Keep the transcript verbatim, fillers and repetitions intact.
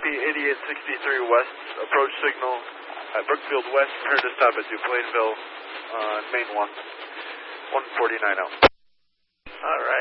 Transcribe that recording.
copy, eighty-eight sixty-three West, approach signal at Brookfield West, turn to stop at Duplainville on Main one, one forty-nine out. All right.